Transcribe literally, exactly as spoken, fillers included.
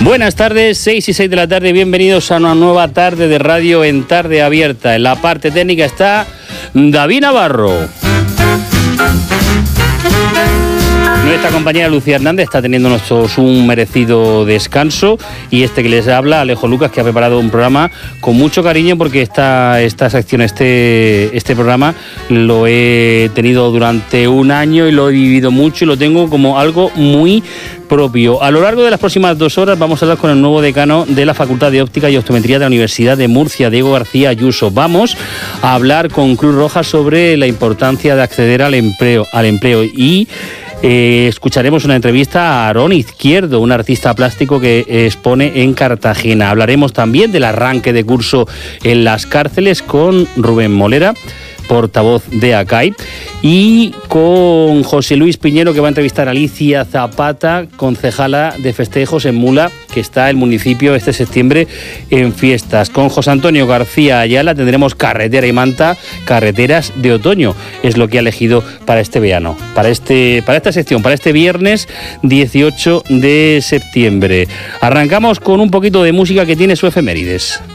Buenas tardes, seis y seis de la tarde, bienvenidos a una nueva tarde de radio en Tarde Abierta. En la parte técnica está David Navarro. Nuestra compañera Lucía Hernández está teniendo nosotros un merecido descanso y este que les habla, Alejo Lucas, que ha preparado un programa con mucho cariño porque esta, esta sección, este, este programa lo he tenido durante un año y lo he vivido mucho y lo tengo como algo muy propio. A lo largo de las próximas dos horas vamos a hablar con el nuevo decano de la Facultad de Óptica y Optometría de la Universidad de Murcia, Diego García Ayuso. Vamos a hablar con Cruz Roja sobre la importancia de acceder al empleo, al empleo y Eh, escucharemos una entrevista a Aarón Izquierdo, un artista plástico que expone en Cartagena. Hablaremos también del arranque de curso en las cárceles con Rubén Molera, portavoz de ACAI, y con José Luis Piñero, que va a entrevistar a Alicia Zapata, concejala de festejos en Mula, que está el municipio este septiembre en fiestas. Con José Antonio García Ayala tendremos carretera y manta, carreteras de otoño. Es lo que ha elegido para este verano, para, este, para esta sección, para este viernes dieciocho de septiembre. Arrancamos con un poquito de música que tiene su efemérides.